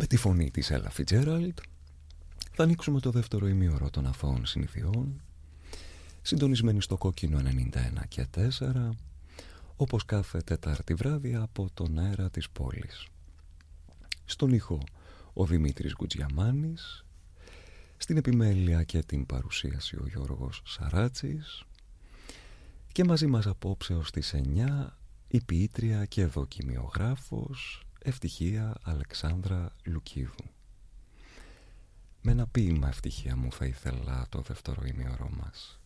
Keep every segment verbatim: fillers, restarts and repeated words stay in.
Με τη φωνή της Ella Fitzgerald θα ανοίξουμε το δεύτερο ημίωρο των αθώων συνηθιών, συντονισμένοι στο κόκκινο ενενήντα ένα και τέσσερα, όπως κάθε Τετάρτη βράδυ από τον αέρα της πόλης. Στον ήχο ο Δημήτρης Γκουτζιαμάνης, στην επιμέλεια και την παρουσίαση ο Γιώργος Σαράτσης, και μαζί μας απόψε ως τις εννιά η ποιήτρια και δοκιμιογράφος Ευτυχία Αλεξάνδρα Λουκίδου. Με ένα ποίημα, Ευτυχία μου, θα ήθελα το δεύτερο ημίωρο μας.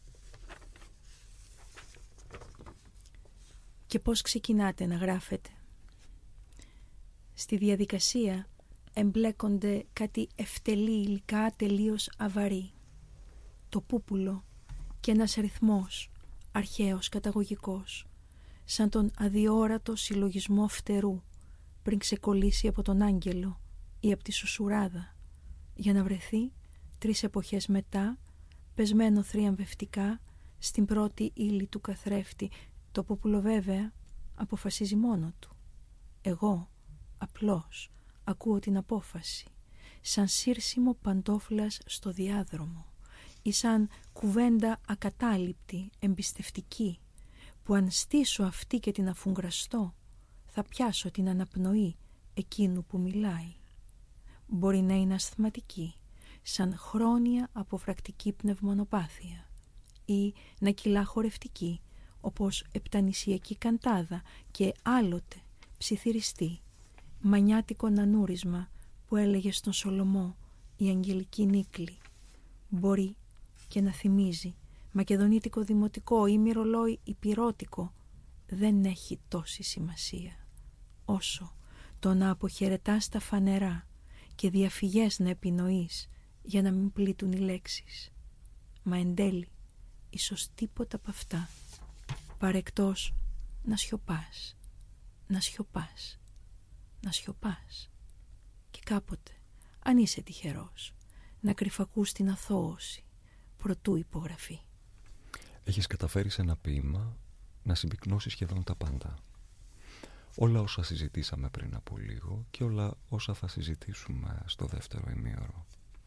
Και πώς ξεκινάτε να γράφετε? Στη διαδικασία εμπλέκονται κάτι ευτελή υλικά τελείως αβαρύ. Το πούπουλο και ένας ρυθμός αρχαίος καταγωγικός, σαν τον αδιόρατο συλλογισμό φτερού πριν ξεκολλήσει από τον άγγελο ή από τη σουσουράδα, για να βρεθεί τρεις εποχές μετά πεσμένο θριαμβευτικά στην πρώτη ύλη του καθρέφτη. Το πούπουλο βέβαια αποφασίζει μόνο του. Εγώ απλώς ακούω την απόφαση, σαν σύρσιμο παντόφλας στο διάδρομο ή σαν κουβέντα ακατάληπτη, εμπιστευτική, που αν στήσω αυτή και την αφουγκραστώ θα πιάσω την αναπνοή εκείνου που μιλάει. Μπορεί να είναι ασθματική, σαν χρόνια αποφρακτική πνευμονοπάθεια, ή να κυλά χορευτική, όπως επτανησιακή καντάδα, και άλλοτε ψιθυριστή, μανιάτικο νανούρισμα που έλεγε στον Σολομό η αγγελική νύκλη. Μπορεί και να θυμίζει μακεδονίτικο δημοτικό ή μυρολόι υπηρώτικο. Δεν έχει τόση σημασία όσο το να αποχαιρετάς τα φανερά και διαφυγές να επινοείς για να μην πλήττουν οι λέξεις. Μα εν τέλει ίσως τίποτα από αυτά, παρεκτός να σιωπάς, να σιωπάς, να σιωπάς, και κάποτε, αν είσαι τυχερός, να κρυφακούς την αθώωση προτού υπογραφεί. Έχεις καταφέρει σε ένα ποίημα να συμπυκνώσεις σχεδόν τα πάντα. Όλα όσα συζητήσαμε πριν από λίγο και όλα όσα θα συζητήσουμε στο δεύτερο ημίωρο.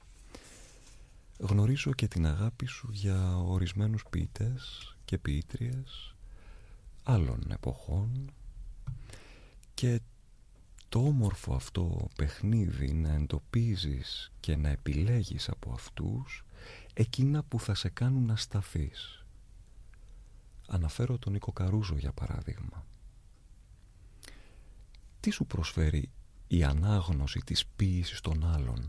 Γνωρίζω και την αγάπη σου για ορισμένους ποιητές και ποιήτριες άλλων εποχών, και το όμορφο αυτό παιχνίδι να εντοπίζεις και να επιλέγεις από αυτούς εκείνα που θα σε κάνουν να σταθείς. Αναφέρω τον Νίκο Καρούζο για παράδειγμα. Τι σου προσφέρει η ανάγνωση της ποίησης των άλλων?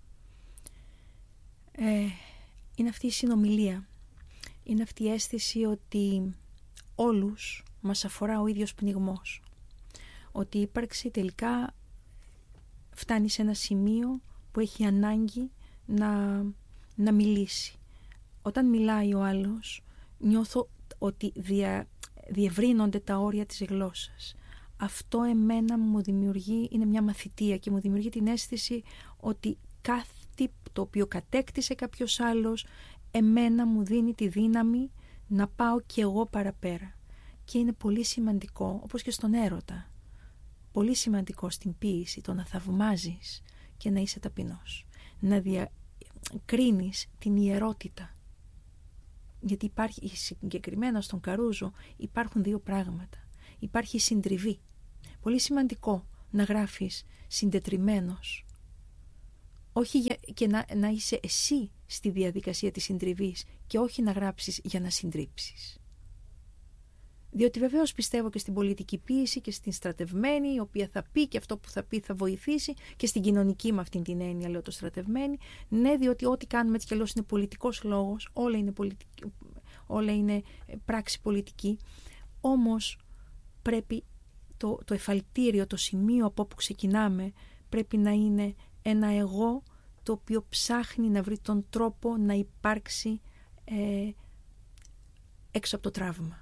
Ε, είναι αυτή η συνομιλία. Είναι αυτή η αίσθηση ότι όλους μας αφορά ο ίδιος πνιγμός. Ότι η ύπαρξη τελικά φτάνει σε ένα σημείο που έχει ανάγκη να, να μιλήσει. Όταν μιλάει ο άλλος, νιώθω ότι δια, διευρύνονται τα όρια της γλώσσας. Αυτό εμένα μου δημιουργεί, είναι μια μαθητεία και μου δημιουργεί την αίσθηση ότι κάτι το οποίο κατέκτησε κάποιος άλλος, εμένα μου δίνει τη δύναμη να πάω κι εγώ παραπέρα. Και είναι πολύ σημαντικό, όπως και στον έρωτα, πολύ σημαντικό στην ποίηση, το να θαυμάζεις και να είσαι ταπεινός. Να διακρίνεις την ιερότητα. Γιατί υπάρχει, συγκεκριμένα στον Καρούζο, υπάρχουν δύο πράγματα. Υπάρχει η συντριβή. Πολύ σημαντικό να γράφεις συντετριμμένος. Όχι για, και να, να είσαι εσύ στη διαδικασία της συντριβής και όχι να γράψεις για να συντρίψεις. Διότι βεβαίως πιστεύω και στην πολιτική ποίηση και στην στρατευμένη, η οποία θα πει και αυτό που θα πει θα βοηθήσει, και στην κοινωνική, με αυτήν την έννοια λέω το στρατευμένη. Ναι, διότι ό,τι κάνουμε έτσι κι αλλιώς είναι πολιτικός λόγος, όλα είναι, πολιτική, όλα είναι πράξη πολιτική. Όμως πρέπει το, το εφαλτήριο, το σημείο από όπου ξεκινάμε, πρέπει να είναι ένα εγώ το οποίο ψάχνει να βρει τον τρόπο να υπάρξει ε, έξω από το τραύμα.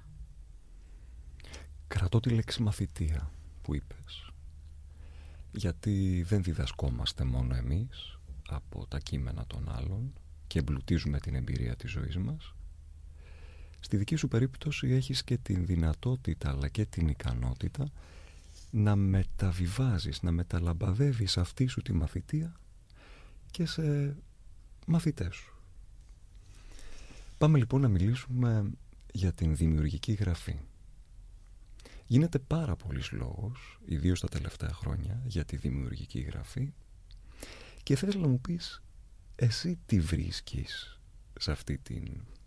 Κρατώ τη λέξη μαθητεία που είπες, γιατί δεν διδασκόμαστε μόνο εμείς από τα κείμενα των άλλων και εμπλουτίζουμε την εμπειρία της ζωής μας. Στη δική σου περίπτωση έχεις και την δυνατότητα αλλά και την ικανότητα να μεταβιβάζεις, να μεταλαμπαδεύεις αυτή σου τη μαθητεία και σε μαθητές σου. Πάμε λοιπόν να μιλήσουμε για την δημιουργική γραφή. Γίνεται πάρα πολύς λόγος, ιδίως τα τελευταία χρόνια, για τη δημιουργική γραφή και θέλω να μου πεις εσύ τι βρίσκεις σε αυτή την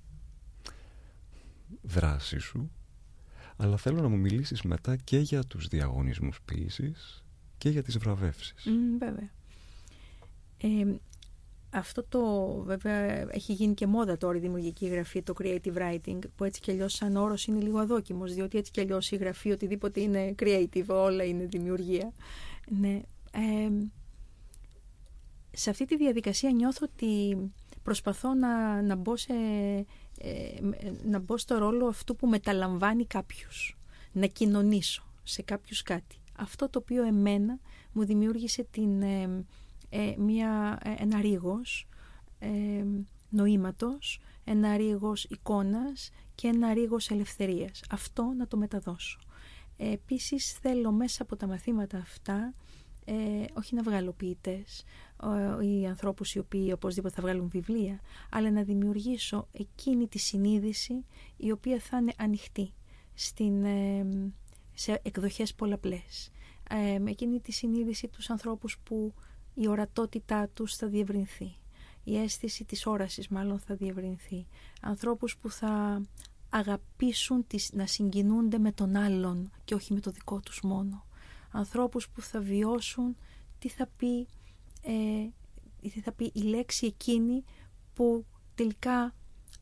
δράση σου, αλλά θέλω να μου μιλήσεις μετά και για τους διαγωνισμούς ποίησης και για τις βραβεύσεις. Mm, βέβαια. Ε, αυτό το βέβαια έχει γίνει και μόδα τώρα η δημιουργική γραφή, το creative writing, που έτσι κι αλλιώς σαν όρος είναι λίγο αδόκιμος, διότι έτσι κι αλλιώς η γραφή οτιδήποτε είναι creative, όλα είναι δημιουργία. Ναι. Ε, σε αυτή τη διαδικασία νιώθω ότι προσπαθώ να, να, μπω σε, ε, να μπω στο ρόλο αυτού που μεταλαμβάνει κάποιους, να κοινωνήσω σε κάποιους κάτι. Αυτό το οποίο εμένα μου δημιούργησε την, ε, ε, μια, ένα ρίγος ε, νοήματος, ένα ρίγος εικόνας και ένα ρίγος ελευθερίας. Αυτό να το μεταδώσω. Ε, επίσης θέλω μέσα από τα μαθήματα αυτά Ε, όχι να βγάλω ποιητές ή ανθρώπους οι οποίοι οπωσδήποτε θα βγάλουν βιβλία, αλλά να δημιουργήσω εκείνη τη συνείδηση η οποία θα είναι ανοιχτή στην, ε, σε εκδοχές πολλαπλές. Ε, εκείνη τη συνείδηση τους ανθρώπους που η ορατότητά τους θα διευρυνθεί, η αίσθηση της όρασης μάλλον θα διευρυνθεί, ανθρώπους που θα αγαπήσουν τις, να συγκινούνται με τον άλλον και όχι με το δικό τους μόνο. Ανθρώπους που θα βιώσουν τι θα πει, ε, τι θα πει η λέξη εκείνη που τελικά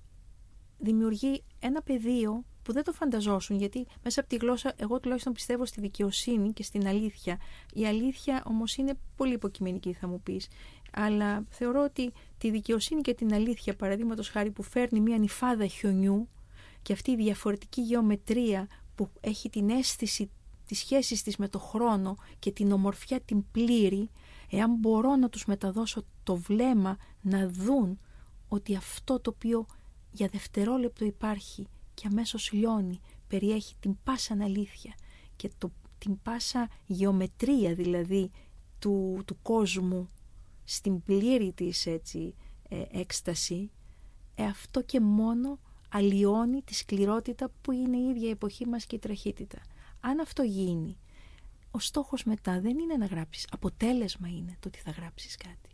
δημιουργεί ένα πεδίο που δεν το φανταζόσουν, γιατί μέσα από τη γλώσσα εγώ τουλάχιστον πιστεύω στη δικαιοσύνη και στην αλήθεια. Η αλήθεια όμως είναι πολύ υποκειμενική θα μου πεις, αλλά θεωρώ ότι τη δικαιοσύνη και την αλήθεια, παραδείγματος χάρη, που φέρνει μια νυφάδα χιονιού και αυτή η διαφορετική γεωμετρία που έχει την αίσθηση τις σχέσεις της με το χρόνο και την ομορφιά την πλήρη, εάν μπορώ να τους μεταδώσω το βλέμμα να δουν ότι αυτό το οποίο για δευτερόλεπτο υπάρχει και αμέσως λιώνει, περιέχει την πάσα αλήθεια και το, την πάσα γεωμετρία δηλαδή του, του κόσμου στην πλήρη της έτσι, ε, έκσταση, ε, αυτό και μόνο αλλοιώνει τη σκληρότητα που είναι η ίδια η εποχή μας και η τραχύτητα. Αν αυτό γίνει, ο στόχος μετά δεν είναι να γράψεις. Αποτέλεσμα είναι το ότι θα γράψεις κάτι.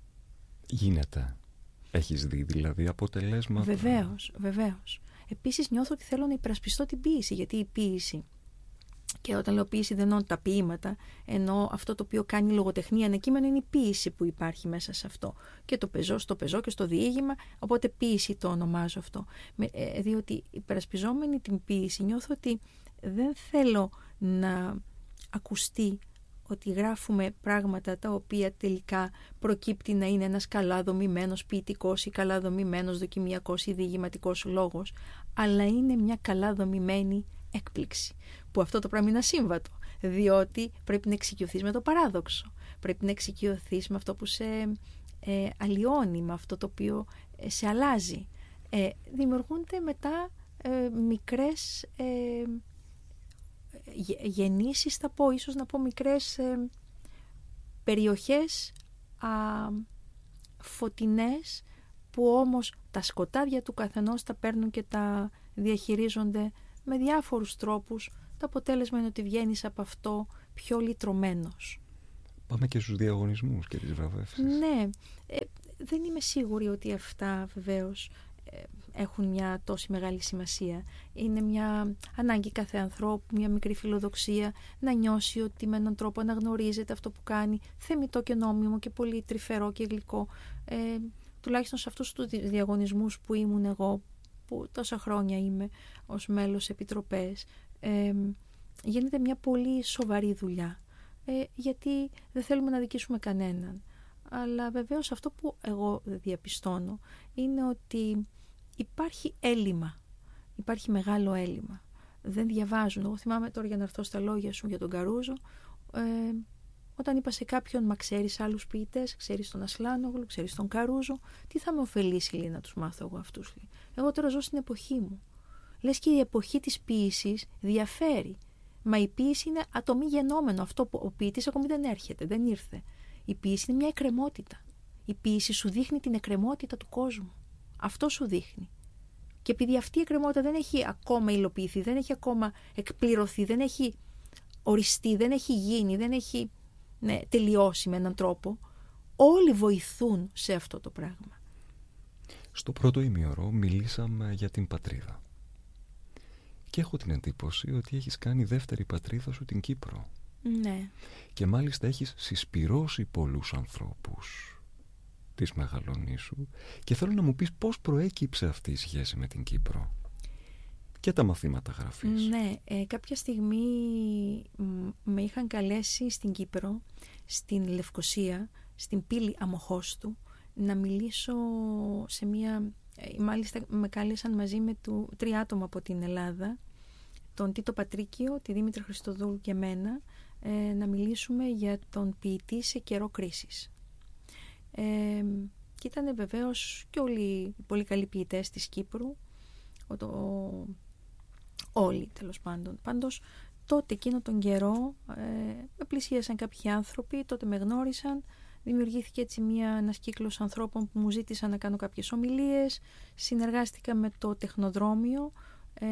Γίνεται. Έχεις δει δηλαδή αποτελέσματα? Βεβαίως, βεβαίως. Επίσης νιώθω ότι θέλω να υπερασπιστώ την ποίηση, γιατί η ποίηση, και όταν λέω ποίηση δεν εννοώ τα ποίηματα, εννοώ αυτό το οποίο κάνει η λογοτεχνία ανακείμενο, είναι η ποίηση που υπάρχει μέσα σε αυτό. Και το πεζό στο πεζό και στο διήγημα, οπότε ποίηση το ονομάζω αυτό. Με, ε, διότι υπερασπιζόμενη την ποίηση νιώθω ότι δεν θέλω να ακουστεί ότι γράφουμε πράγματα τα οποία τελικά προκύπτει να είναι ένας καλά δομημένος ποιητικός ή καλά δομημένος δοκιμιακός ή διηγηματικός λόγος, αλλά είναι μια καλά δομημένη έκπληξη. Που αυτό το πράγμα είναι ασύμβατο, διότι πρέπει να εξοικειωθείς με το παράδοξο, πρέπει να εξοικειωθείς με αυτό που σε ε, αλλοιώνει, με αυτό το οποίο ε, σε αλλάζει. Ε, δημιουργούνται μετά ε, μικρές ε, γεννήσεις, θα πω, ίσως να πω μικρές ε, περιοχές α, φωτεινές, που όμως τα σκοτάδια του καθενός τα παίρνουν και τα διαχειρίζονται με διάφορους τρόπους. Το αποτέλεσμα είναι ότι βγαίνεις από αυτό πιο λυτρωμένος. Πάμε και στους διαγωνισμούς και τις βραβεύσεις. Ναι, ε, δεν είμαι σίγουρη ότι αυτά βεβαίως ε, έχουν μια τόση μεγάλη σημασία. Είναι μια ανάγκη κάθε ανθρώπου, μια μικρή φιλοδοξία να νιώσει ότι με έναν τρόπο αναγνωρίζεται αυτό που κάνει, θεμιτό και νόμιμο και πολύ τρυφερό και γλυκό. Ε, τουλάχιστον σε αυτούς τους διαγωνισμούς που ήμουν εγώ, που τόσα χρόνια είμαι ως μέλος επιτροπές, ε, γίνεται μια πολύ σοβαρή δουλειά, ε, γιατί δεν θέλουμε να δικήσουμε κανέναν. Αλλά βεβαίως αυτό που εγώ διαπιστώνω είναι ότι υπάρχει έλλειμμα, υπάρχει μεγάλο έλλειμμα. Δεν διαβάζουν. Εγώ θυμάμαι τώρα, για να έρθω στα λόγια σου για τον Καρούζο, ε, όταν είπα σε κάποιον, μα ξέρεις άλλους ποιητές, ξέρεις τον Ασλάνογλου, ξέρεις τον Καρούζο, τι θα με ωφελήσει, λέει, να τους μάθω εγώ αυτούς, λέει. Εγώ τώρα ζω στην εποχή μου. Λες και η εποχή της ποίησης διαφέρει. Μα η ποίηση είναι ατομή γενόμενο. Αυτό που ο ποιητής ακόμη δεν έρχεται, δεν ήρθε. Η ποίηση είναι μια εκκρεμότητα. Η ποίηση σου δείχνει την εκκρεμότητα του κόσμου. Αυτό σου δείχνει. Και επειδή αυτή η εκκρεμότητα δεν έχει ακόμα υλοποιηθεί, δεν έχει ακόμα εκπληρωθεί, δεν έχει οριστεί, δεν έχει γίνει, δεν έχει ναι, τελειώσει με έναν τρόπο, όλοι βοηθούν σε αυτό το πράγμα. Στο πρώτο ημίωρο μιλήσαμε για την πατρίδα. Και έχω την εντύπωση ότι έχεις κάνει δεύτερη πατρίδα σου την Κύπρο. Ναι. Και μάλιστα έχεις συσπυρώσει πολλούς ανθρώπους της Μεγαλονήσου και θέλω να μου πεις πώς προέκυψε αυτή η σχέση με την Κύπρο και τα μαθήματα γραφής. Ναι, ε, κάποια στιγμή με είχαν καλέσει στην Κύπρο, στην Λευκοσία, στην πύλη Αμοχώστου, να μιλήσω σε μια... Μάλιστα με κάλεσαν μαζί με του, τρία άτομα από την Ελλάδα, τον Τίτο Πατρίκιο, τη Δήμητρα Χριστοδούλου και εμένα, ε, να μιλήσουμε για τον ποιητή σε καιρό κρίσης. Ε, και ήταν βεβαίως και όλοι οι πολύ καλοί ποιητές της Κύπρου, ο, το, όλοι τέλος πάντων. Πάντως τότε εκείνο τον καιρό ε, με πλησίασαν κάποιοι άνθρωποι, τότε με γνώρισαν. Δημιουργήθηκε έτσι μια, ένας κύκλος ανθρώπων που μου ζήτησαν να κάνω κάποιες ομιλίες. Συνεργάστηκα με το Τεχνοδρόμιο, ε,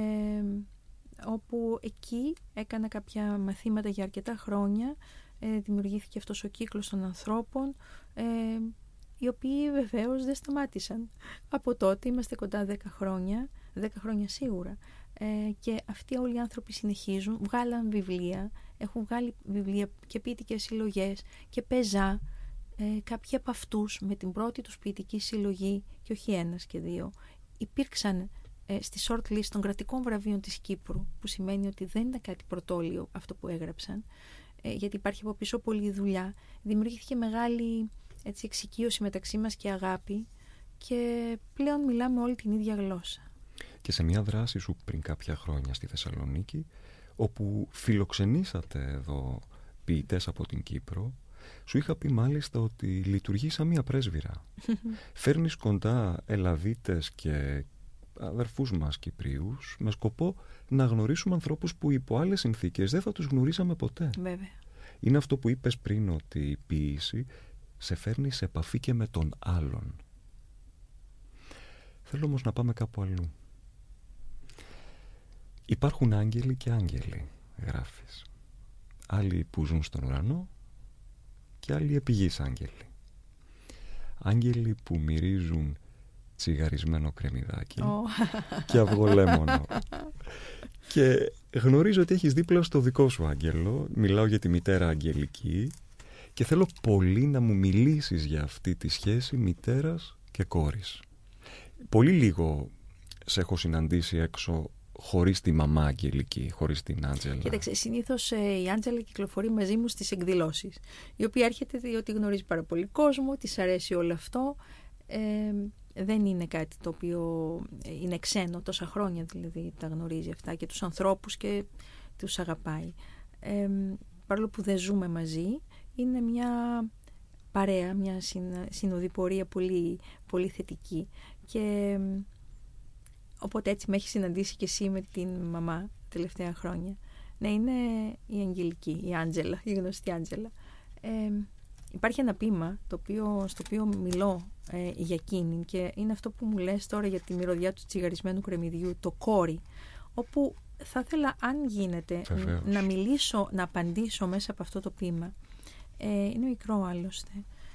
όπου εκεί έκανα κάποια μαθήματα για αρκετά χρόνια. Ε, δημιουργήθηκε αυτός ο κύκλος των ανθρώπων, ε, οι οποίοι βεβαίως δεν σταμάτησαν. Από τότε είμαστε κοντά δέκα χρόνια, δέκα χρόνια σίγουρα. Ε, και αυτοί όλοι οι άνθρωποι συνεχίζουν, βγάλαν βιβλία, έχουν βγάλει βιβλία και ποιητικές συλλογές και πεζά. Ε, κάποιοι από αυτούς με την πρώτη τους ποιητική συλλογή, και όχι ένας και δύο, υπήρξαν ε, στη short list των κρατικών βραβείων της Κύπρου, που σημαίνει ότι δεν είναι κάτι πρωτόλιο αυτό που έγραψαν, ε, γιατί υπάρχει από πίσω πολλή δουλειά. Δημιουργήθηκε μεγάλη έτσι, εξοικείωση μεταξύ μας και αγάπη και πλέον μιλάμε όλη την ίδια γλώσσα. Και σε μια δράση σου πριν κάποια χρόνια στη Θεσσαλονίκη, όπου φιλοξενήσατε εδώ ποιητές από την Κύπρο, σου είχα πει μάλιστα ότι λειτουργεί σαν μια πρέσβυρα. Φέρνεις κοντά Ελλαδίτες και αδερφούς μας Κυπρίους με σκοπό να γνωρίσουμε ανθρώπους που υπό άλλες συνθήκες δεν θα τους γνωρίσαμε ποτέ. Βέβαια. Είναι αυτό που είπες πριν, ότι η ποίηση σε φέρνει σε επαφή και με τον άλλον. Θέλω όμως να πάμε κάπου αλλού. Υπάρχουν άγγελοι και άγγελοι, γράφεις. Άλλοι που ζουν στον ουρανό και άλλοι επί γης άγγελοι. Άγγελοι που μυρίζουν τσιγαρισμένο κρεμμυδάκι oh. και αυγολέμονο. Και γνωρίζω ότι έχεις δίπλα στο δικό σου άγγελο. Μιλάω για τη μητέρα Αγγελική και θέλω πολύ να μου μιλήσεις για αυτή τη σχέση μητέρας και κόρης. Πολύ λίγο σε έχω συναντήσει έξω χωρίς τη μαμά Αγγελική, χωρίς την Άντζελα. Κοίταξε, συνήθως ε, η Άντζελα κυκλοφορεί μαζί μου στις εκδηλώσεις, η οποία έρχεται διότι γνωρίζει πάρα πολύ κόσμο, της αρέσει όλο αυτό. Ε, δεν είναι κάτι το οποίο είναι ξένο, τόσα χρόνια δηλαδή τα γνωρίζει αυτά και τους ανθρώπους και τους αγαπάει. Ε, παρόλο που δεν ζούμε μαζί, είναι μια παρέα, μια συνοδοιπορία πολύ, πολύ θετική. Και οπότε έτσι με έχει συναντήσει και εσύ με την μαμά τα τελευταία χρόνια. Ναι, είναι η Αγγελική, η Άντζελα, η γνωστή Άντζελα. Ε, υπάρχει ένα ποίημα το οποίο, στο οποίο μιλώ ε, για εκείνη και είναι αυτό που μου λες τώρα για τη μυρωδιά του τσιγαρισμένου κρεμμυδιού, το κόρη, όπου θα ήθελα, αν γίνεται, Βεβαίως. να μιλήσω, να απαντήσω μέσα από αυτό το ποίημα. Ε, είναι μικρό άλλωστε.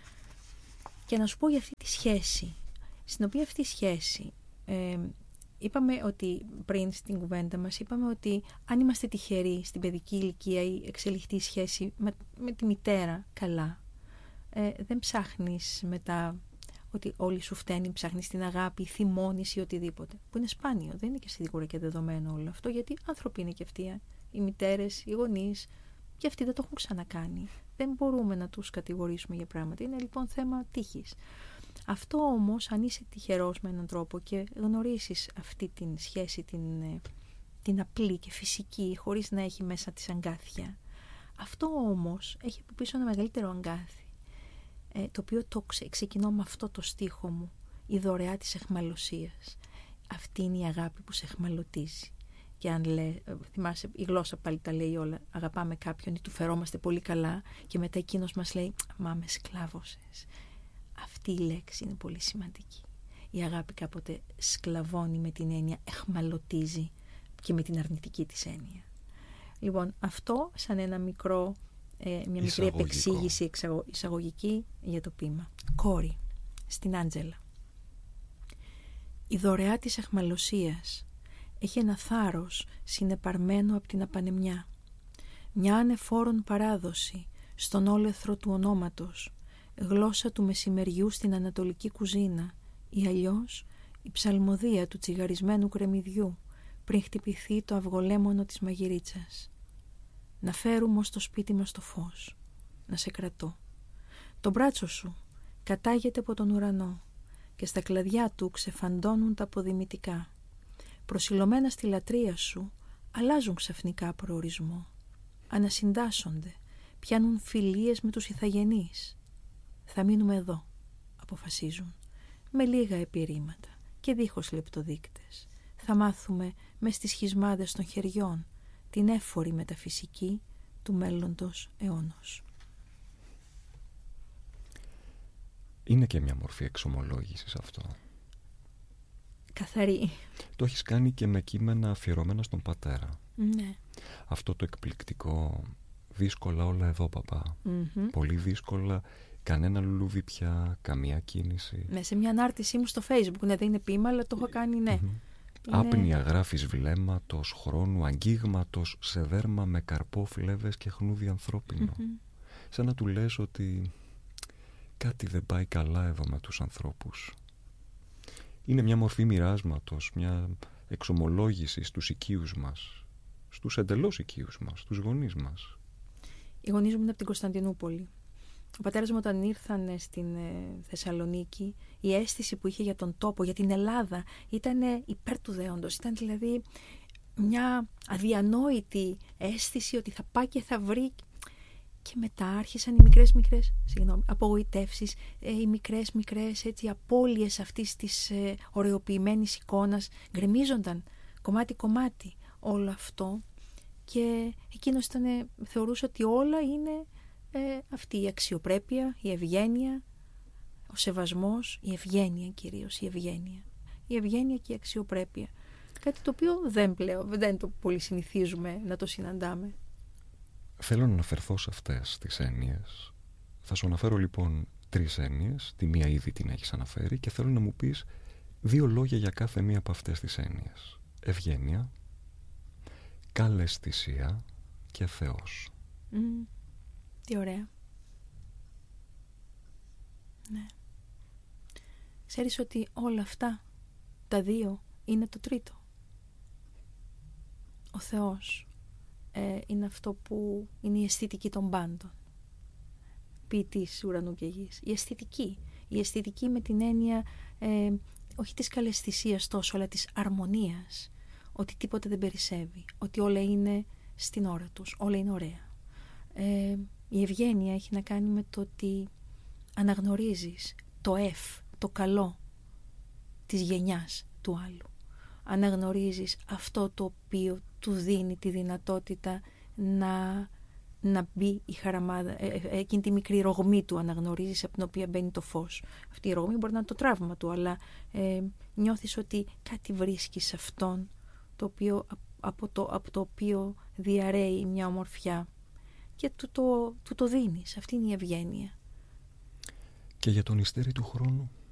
Και να σου πω για αυτή τη σχέση, στην οποία αυτή η σχέση... Ε, Είπαμε ότι πριν στην κουβέντα μας, είπαμε ότι αν είμαστε τυχεροί στην παιδική ηλικία ή εξελιχτή σχέση με, με τη μητέρα, καλά. Ε, δεν ψάχνεις μετά ότι όλοι σου φταίνει, ψάχνεις την αγάπη, θυμώνεις ή οτιδήποτε. Που είναι σπάνιο, δεν είναι και σίγουρα και δεδομένο όλο αυτό, γιατί άνθρωποι είναι και αυτοί, οι μητέρες, οι γονείς, και αυτοί δεν το έχουν ξανακάνει. Δεν μπορούμε να τους κατηγορήσουμε για πράγματα. Είναι λοιπόν θέμα τύχης. Αυτό όμως, αν είσαι τυχερός με έναν τρόπο και γνωρίσεις αυτή την σχέση, την, την απλή και φυσική, χωρίς να έχει μέσα της αγκάθια, αυτό όμως έχει από πίσω ένα μεγαλύτερο αγκάθι, ε, το οποίο το ξε, ξεκινώ με αυτό το στίχο μου, η δωρεά της αιχμαλωσίας. Αυτή είναι η αγάπη που σε αιχμαλωτίζει και αν λέει, θυμάσαι, η γλώσσα πάλι τα λέει όλα, αγαπάμε κάποιον ή του φερόμαστε πολύ καλά και μετά εκείνος μας λέει «Μα με σκλάβωσες». Αυτή η λέξη είναι πολύ σημαντική. Η αγάπη κάποτε σκλαβώνει με την έννοια, εχμαλωτίζει και με την αρνητική της έννοια. Λοιπόν, αυτό σαν ένα μικρό, ε, μια μικρή Εισαγωγικό. επεξήγηση εξαγω, εισαγωγική για το ποίημα. Κόρη, στην Άντζελα. Η δωρεά της αιχμαλωσίας έχει ένα θάρρος συνεπαρμένο από την απανεμιά. Μια ανεφόρον παράδοση στον όλεθρο του ονόματος, γλώσσα του μεσημεριού στην ανατολική κουζίνα ή αλλιώς η ψαλμοδία του τσιγαρισμένου κρεμμυδιού πριν χτυπηθεί το αυγολέμονο της μαγειρίτσας. Να φέρουμε ως το σπίτι μας το φως, να σε κρατώ. Το μπράτσο σου κατάγεται από τον ουρανό και στα κλαδιά του ξεφαντώνουν τα αποδημητικά. Προσιλωμένα στη λατρεία σου αλλάζουν ξαφνικά προορισμό. Ανασυντάσσονται, πιάνουν φιλίες με τους ηθαγενείς. Θα μείνουμε εδώ, αποφασίζουν, με λίγα επιρρήματα και δίχως λεπτοδείκτες. Θα μάθουμε μες στις σχισμάδες των χεριών την έφορη μεταφυσική του μέλλοντος αιώνος. Είναι και μια μορφή εξομολόγησης αυτό. Καθαρή. Το έχεις κάνει και με κείμενα αφιερωμένα στον πατέρα. Ναι. Αυτό το εκπληκτικό, δύσκολα όλα εδώ παπά. Mm-hmm. Πολύ δύσκολα, κανένα λουλούδι πια, καμία κίνηση. Ναι, σε μια ανάρτησή μου στο Facebook, ναι, δεν είναι ποίημα, αλλά το έχω κάνει, ναι. Mm-hmm. Είναι... Άπνοια γράφης βλέμματος, χρόνου, αγγίγματος, σε δέρμα με καρπό φλέβες και χνούδι ανθρώπινο. Mm-hmm. Σαν να του λες ότι κάτι δεν πάει καλά εδώ με τους ανθρώπους. Είναι μια μορφή μοιράσματος, μια εξομολόγηση στους οικείους μας, στους εντελώς οικείους μας, στους γονείς μας. Οι γονείς μου είναι από την Κωνσταντινούπολη. Ο πατέρας μου όταν ήρθαν στην ε, Θεσσαλονίκη, η αίσθηση που είχε για τον τόπο, για την Ελλάδα, ήταν υπέρ του δέοντος. Ήταν δηλαδή μια αδιανόητη αίσθηση ότι θα πάει και θα βρει. Και μετά άρχισαν οι μικρές μικρές συγγνώμη, απογοητεύσεις, ε, οι μικρές μικρές έτσι, απώλειες αυτής της ε, ωρεοποιημένης εικόνας. Γκρεμίζονταν κομμάτι κομμάτι όλο αυτό και εκείνος ήταν, θεωρούσε ότι όλα είναι ε, αυτή η αξιοπρέπεια, η ευγένεια, ο σεβασμός, η ευγένεια κυρίως, η ευγένεια. Η ευγένεια και η αξιοπρέπεια. Κάτι το οποίο δεν πλέον, δεν το πολύ συνηθίζουμε να το συναντάμε. Θέλω να αναφερθώ σε αυτές τις έννοιες. Θα σου αναφέρω λοιπόν τρεις έννοιες, τη μία ήδη την έχεις αναφέρει και θέλω να μου πεις δύο λόγια για κάθε μία από αυτές τις έννοιες. Ευγένεια, καλαισθησία και Θεός. Mm, τι ωραία. Ναι. Ξέρεις ότι όλα αυτά, τα δύο, είναι το τρίτο. Ο Θεός ε, είναι αυτό που είναι η αισθητική των πάντων. Ποιητής ουρανού και γης. Η αισθητική. Η αισθητική με την έννοια ε, όχι της καλαισθησίας τόσο, αλλά της αρμονίας. Ότι τίποτε δεν περισσεύει. Ότι όλα είναι στην ώρα τους. Όλα είναι ωραία. Ε, η ευγένεια έχει να κάνει με το ότι αναγνωρίζεις το εφ, το καλό της γενιάς του άλλου. Αναγνωρίζεις αυτό το οποίο του δίνει τη δυνατότητα να, να μπει η χαραμάδα, ε, ε, εκείνη τη μικρή ρογμή του αναγνωρίζεις από την οποία μπαίνει το φως. Αυτή η ρογμή μπορεί να είναι το τραύμα του, αλλά ε, νιώθεις ότι κάτι βρίσκεις σε αυτόν το οποίο, από, το, από το οποίο διαρρέει μια ομορφιά και του το, του το δίνεις. Αυτή είναι η ευγένεια. Και για τον υστέρη του χρόνου.